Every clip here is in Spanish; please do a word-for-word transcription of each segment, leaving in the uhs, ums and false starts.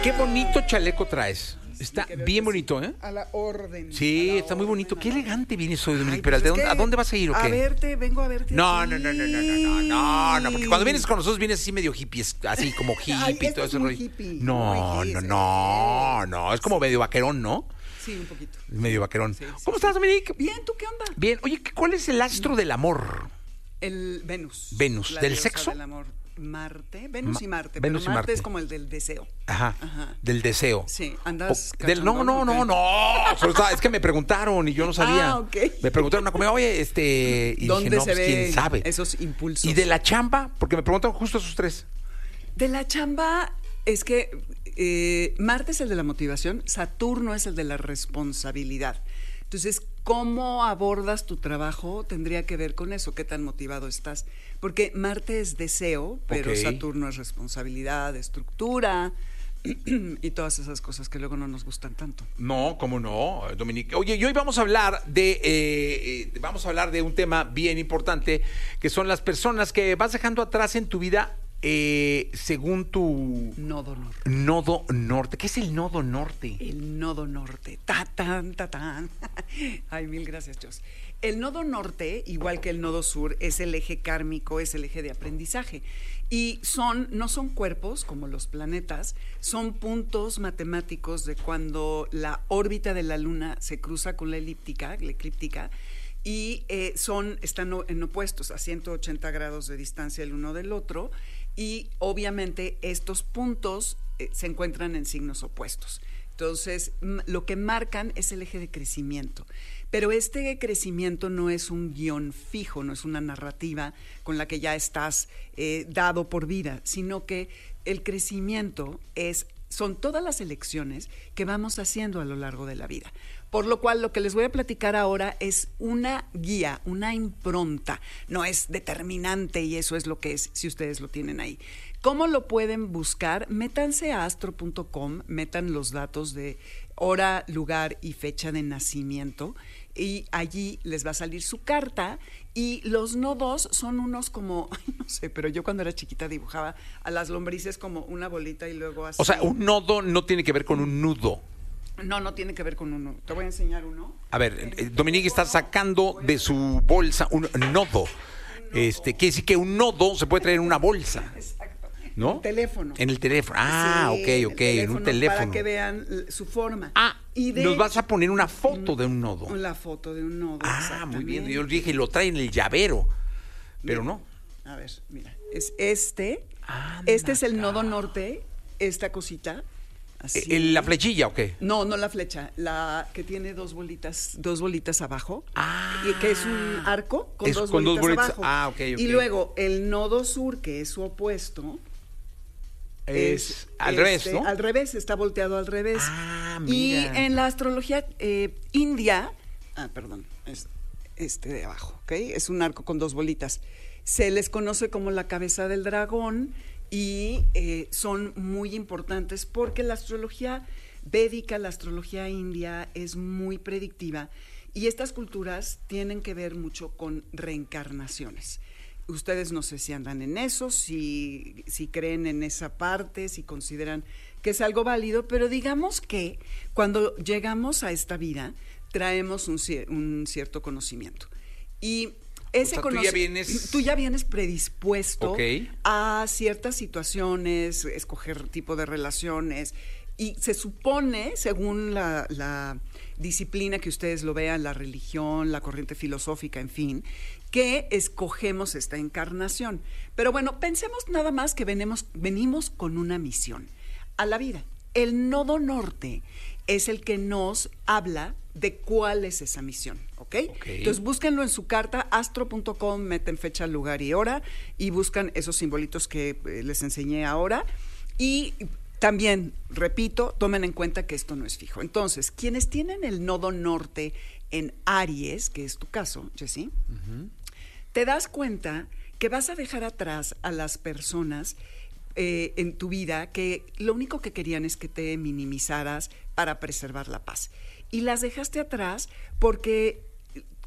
Qué bonito chaleco traes. Está Sí, bien bonito, ¿eh? A la orden. Sí, a la está muy orden, bonito. a Qué la elegante vienes hoy, Dominique Ay, Peralta. pues es ¿A dónde- que ¿A dónde vas a ir o A qué? verte, vengo a verte. No, a no, ti. no, no, no, no, no, no, no, porque cuando vienes con nosotros vienes así medio hippies, así como hippie Ay, y esto todo es ese muy rollo. hippie, No, muy no, hippie, no, sí. no, es como medio vaquerón, ¿no? Sí, un poquito. Medio vaquerón. Sí, sí, ¿Cómo sí. estás, Dominique? Bien, ¿tú qué onda? Bien. Oye, ¿cuál es el astro del amor? El Venus. Venus. La ¿Del diosa sexo? del amor. Marte. Venus Ma- y Marte. Venus y pero Marte, Marte. es como el del deseo. Ajá, Ajá. del deseo. Sí, andas. O- del- no, cachondón, no, ¿o no, qué? no. Solo estaba- es que me preguntaron y yo no sabía. Ah, ok. Me preguntaron una comida, oye, este. Y ¿Dónde dije, no, se pues, ve quién sabe. esos impulsos? Y de la chamba, porque me preguntan justo esos tres. De la chamba es que eh, Marte es el de la motivación, Saturno es el de la responsabilidad. Entonces, ¿cómo abordas tu trabajo? Tendría que ver con eso, qué tan motivado estás. Porque Marte es deseo, pero Ok. Saturno es responsabilidad, estructura y todas esas cosas que luego no nos gustan tanto. No, cómo no, Dominique. Oye, y hoy vamos a hablar de, eh, eh, vamos a hablar de un tema bien importante, que son las personas que vas dejando atrás en tu vida eh, según tu Nodo norte. nodo norte. ¿Qué es el nodo norte? El nodo norte. Ta, tan, ta, tan. Ay, mil gracias, Jos. El nodo norte, igual que el nodo sur, es el eje kármico, es el eje de aprendizaje. Y son, no son cuerpos como los planetas, son puntos matemáticos de cuando la órbita de la Luna se cruza con la elíptica, la eclíptica, y eh, son, están o- en opuestos a ciento ochenta grados de distancia el uno del otro, y obviamente estos puntos eh, se encuentran en signos opuestos. Entonces, m- lo que marcan es el eje de crecimiento. Pero este crecimiento no es un guión fijo, no es una narrativa con la que ya estás eh, dado por vida, sino que el crecimiento es, son todas las elecciones que vamos haciendo a lo largo de la vida. Por lo cual, lo que les voy a platicar ahora es una guía, una impronta. No es determinante y eso es lo que es, si ustedes lo tienen ahí. ¿Cómo lo pueden buscar? Métanse a astro punto com, metan los datos de hora, lugar y fecha de nacimiento y allí les va a salir su carta y los nodos son unos como, ay, no sé, pero yo cuando era chiquita dibujaba a las lombrices como una bolita y luego así. O sea, un nodo no tiene que ver con un nudo. No, no tiene que ver con uno. Te voy a enseñar uno. A ver, eh, Dominique está sacando de su bolsa un nodo. Este, quiere decir que un nodo se puede traer en una bolsa, Exacto. ¿no? En el teléfono. En el teléfono. Ah, Sí, ok, el ok, en un teléfono. Para que vean l- su forma. Ah, y de nos vas hecho- a poner una foto de un nodo. La foto de un nodo. Ah, muy bien. exactamente. Yo dije, lo trae en el llavero, pero Mira, no. A ver, mira. Es este. Anda Este es el acá. nodo norte, esta cosita. Así. ¿El- ¿La flechilla o qué? No, no la flecha, la que tiene dos bolitas, dos bolitas abajo. Ah. Y que es un arco con, Es dos, con dos bolitas bolitas. abajo. Ah, ok, ok. Y luego el nodo sur, que es su opuesto, Es al este, revés, ¿no? Al revés, está volteado al revés. Ah, Y mira. en la astrología eh, india, ah, perdón, es este de abajo, ¿ok? Es un arco con dos bolitas. Se les conoce como la cabeza del dragón y eh, son muy importantes porque la astrología védica, la astrología india es muy predictiva y estas culturas tienen que ver mucho con reencarnaciones. Ustedes no sé si andan en eso, si, si creen en esa parte, si consideran que es algo válido, pero digamos que cuando llegamos a esta vida traemos un, cier- un cierto conocimiento. Y ese O sea, tú ya conoci- vienes- tú ya vienes predispuesto Ok. a ciertas situaciones, escoger tipo de relaciones. Y se supone, según la, la disciplina que ustedes lo vean, la religión, la corriente filosófica, en fin, que escogemos esta encarnación. Pero bueno, pensemos nada más que venimos, venimos con una misión a la vida. El nodo norte es el que nos habla de cuál es esa misión, ¿ok? Ok. Entonces búsquenlo en su carta, astro punto com, meten fecha, lugar y hora y buscan esos simbolitos que eh, les enseñé ahora. Y también, repito, tomen en cuenta que esto no es fijo. Entonces, quienes tienen el nodo norte en Aries, que es tu caso, Jessy, te das cuenta que vas a dejar atrás a las personas eh, en tu vida que lo único que querían es que te minimizaras para preservar la paz. Y las dejaste atrás porque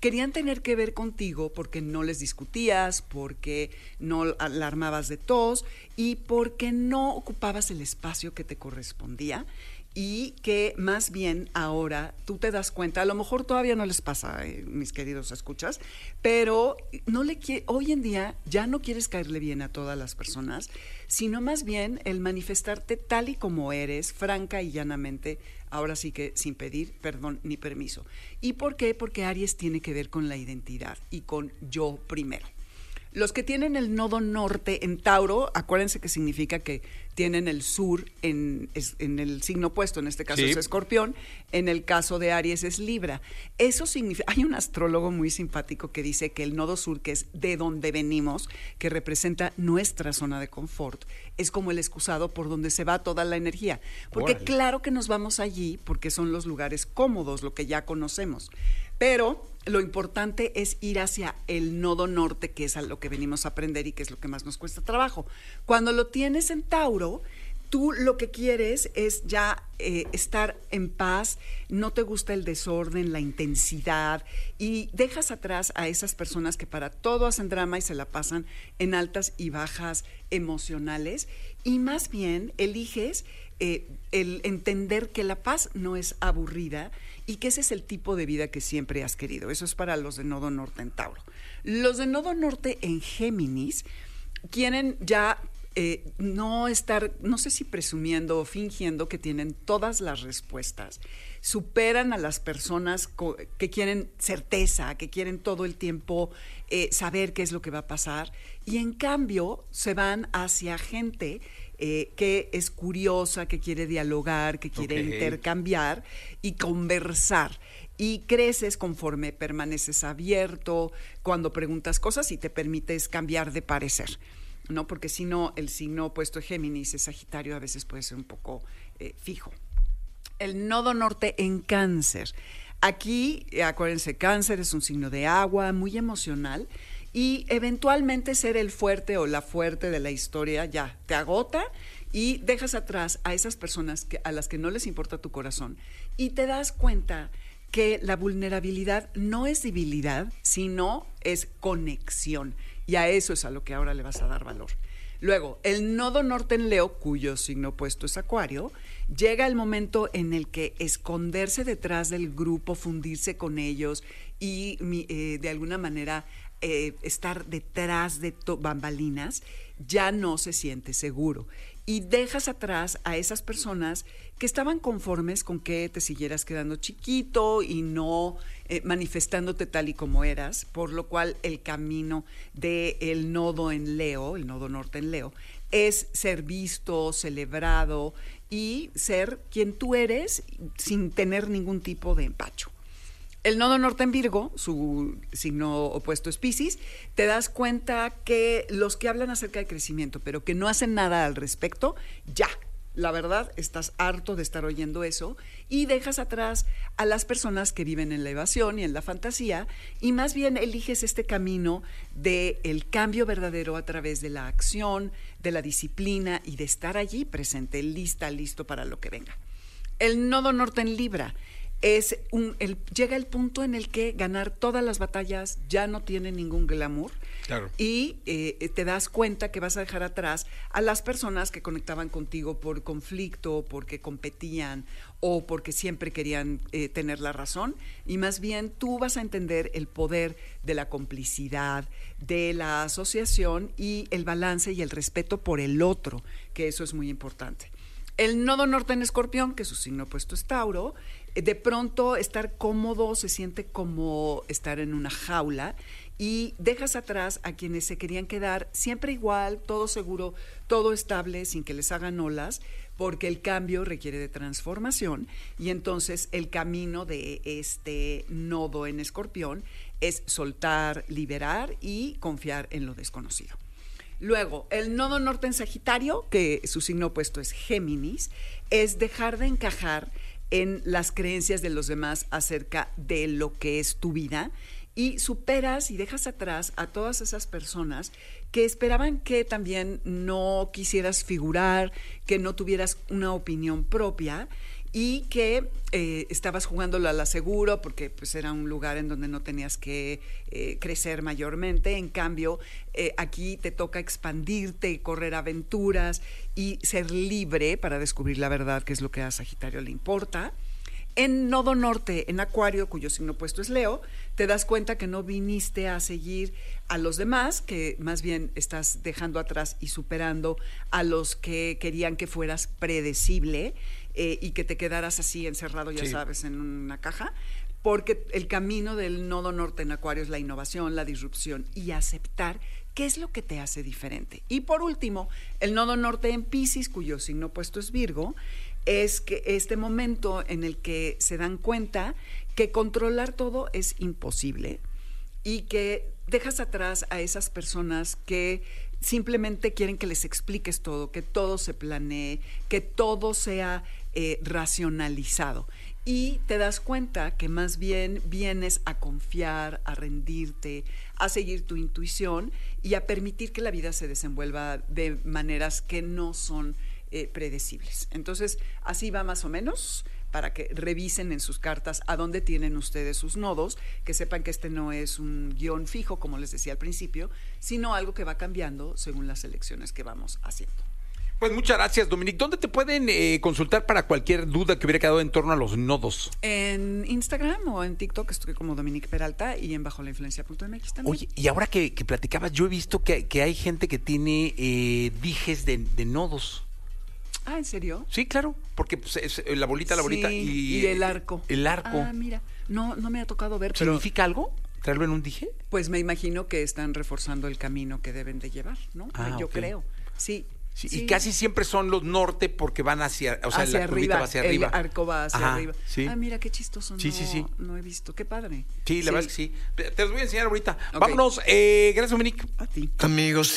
querían tener que ver contigo porque no les discutías, porque no alarmabas de tos y porque no ocupabas el espacio que te correspondía. Y que más bien ahora tú te das cuenta, a lo mejor todavía no les pasa, eh, mis queridos escuchas, pero no le quie- hoy en día ya no quieres caerle bien a todas las personas, sino más bien el manifestarte tal y como eres, franca y llanamente, ahora sí que sin pedir perdón ni permiso. ¿Y por qué? Porque Aries tiene que ver con la identidad y con yo primero. Los que tienen el nodo norte en Tauro, acuérdense que significa que tienen el sur en, en el signo opuesto, en este caso sí. es Escorpión, en el caso de Aries es Libra. Eso significa, hay un astrólogo muy simpático que dice que el nodo sur, que es de donde venimos, que representa nuestra zona de confort, es como el excusado por donde se va toda la energía. Porque Órale. Claro que nos vamos allí porque son los lugares cómodos, lo que ya conocemos. Pero lo importante es ir hacia el nodo norte, que es a lo que venimos a aprender y que es lo que más nos cuesta trabajo. Cuando lo tienes en Tauro, tú lo que quieres es ya eh, estar en paz, no te gusta el desorden, la intensidad, y dejas atrás a esas personas que para todo hacen drama y se la pasan en altas y bajas emocionales, y más bien eliges eh, el entender que la paz no es aburrida y que ese es el tipo de vida que siempre has querido. Eso es para los de nodo norte en Tauro. Los de nodo norte en Géminis quieren ya eh, no estar, no sé si presumiendo o fingiendo que tienen todas las respuestas. Superan a las personas co- que quieren certeza, que quieren todo el tiempo eh, saber qué es lo que va a pasar, y en cambio se van hacia gente Eh, que es curiosa, que quiere dialogar, que quiere okay. intercambiar y conversar. Y creces conforme permaneces abierto, cuando preguntas cosas y te permites cambiar de parecer, ¿no? Porque si no, el signo opuesto de Géminis, es Sagitario, a veces puede ser un poco eh, fijo. El nodo norte en Cáncer. Aquí, acuérdense, Cáncer es un signo de agua, muy emocional, y eventualmente ser el fuerte o la fuerte de la historia ya te agota y dejas atrás a esas personas que, a las que no les importa tu corazón, y te das cuenta que la vulnerabilidad no es debilidad, sino es conexión, y a eso es a lo que ahora le vas a dar valor. Luego, el nodo norte en Leo, cuyo signo opuesto es Acuario, llega el momento en el que esconderse detrás del grupo, fundirse con ellos y eh, de alguna manera eh, estar detrás de to- bambalinas, ya no se siente seguro. Y dejas atrás a esas personas que estaban conformes con que te siguieras quedando chiquito y no eh, manifestándote tal y como eras, por lo cual el camino del nodo en Leo, el nodo norte en Leo, es ser visto, celebrado y ser quien tú eres sin tener ningún tipo de empacho. El nodo norte en Virgo, su signo opuesto es Piscis, te das cuenta que los que hablan acerca de crecimiento, pero que no hacen nada al respecto, ya, la verdad, estás harto de estar oyendo eso y dejas atrás a las personas que viven en la evasión y en la fantasía, y más bien eliges este camino del cambio verdadero a través de la acción, de la disciplina y de estar allí presente, lista, listo para lo que venga. El nodo norte en Libra. Es un, el, llega el punto en el que ganar todas las batallas ya no tiene ningún glamour. Claro. Y eh, te das cuenta que vas a dejar atrás a las personas que conectaban contigo por conflicto, porque competían o porque siempre querían eh, tener la razón, y más bien tú vas a entender el poder de la complicidad, de la asociación y el balance y el respeto por el otro, que eso es muy importante. El nodo norte en Escorpión, que su signo opuesto es Tauro, de pronto estar cómodo se siente como estar en una jaula y dejas atrás a quienes se querían quedar siempre igual, todo seguro, todo estable, sin que les hagan olas, porque el cambio requiere de transformación, y entonces el camino de este nodo en Escorpión es soltar, liberar y confiar en lo desconocido. Luego, el nodo norte en Sagitario, que su signo opuesto es Géminis, es dejar de encajar en las creencias de los demás acerca de lo que es tu vida, y superas y dejas atrás a todas esas personas que esperaban que también no quisieras figurar, que no tuvieras una opinión propia, y que eh, estabas jugándolo a la seguro porque pues era un lugar en donde no tenías que eh, crecer mayormente. En cambio, eh, aquí te toca expandirte, correr aventuras y ser libre para descubrir la verdad, que es lo que a Sagitario le importa. En Nodo Norte, en Acuario, cuyo signo opuesto es Leo, te das cuenta que no viniste a seguir a los demás, que más bien estás dejando atrás y superando a los que querían que fueras predecible eh, y que te quedaras así encerrado, ya sí. sabes, en una caja, porque el camino del Nodo Norte en Acuario es la innovación, la disrupción y aceptar qué es lo que te hace diferente. Y por último, el Nodo Norte en Piscis, cuyo signo opuesto es Virgo, es que este momento en el que se dan cuenta que controlar todo es imposible y que dejas atrás a esas personas que simplemente quieren que les expliques todo, que todo se planee, que todo sea eh, racionalizado. Y te das cuenta que más bien vienes a confiar, a rendirte, a seguir tu intuición y a permitir que la vida se desenvuelva de maneras que no son Eh, predecibles. Entonces, así va más o menos, para que revisen en sus cartas a dónde tienen ustedes sus nodos, que sepan que este no es un guión fijo, como les decía al principio, sino algo que va cambiando según las elecciones que vamos haciendo. Pues muchas gracias, Dominique. ¿Dónde te pueden eh, consultar para cualquier duda que hubiera quedado en torno a los nodos? En Instagram o en TikTok estoy como Dominique Peralta y en bajo la influencia punto m x también. Oye, y ahora que, que platicabas, yo he visto que, que hay gente que tiene eh, dijes de, de nodos. Ah, ¿en serio? Sí, claro, porque pues, es la bolita, la Sí, bolita y... y el arco. El arco. Ah, mira, no, no me ha tocado ver, pero ¿Significa algo? ¿Traerlo en un dije? pues me imagino que están reforzando el camino que deben de llevar, ¿no? Ah, Yo ok. creo, sí. Sí, sí. Y casi siempre son los norte porque van hacia... O sea, hacia la curvita arriba, va hacia arriba. el arco va hacia Ajá, arriba. sí. Ah, mira qué chistoso. Sí, no, sí, sí. no he visto, qué padre. Sí, la verdad es que sí. Te los voy a enseñar ahorita. Ok. Vámonos. Eh, gracias, Dominique. A ti. Amigos.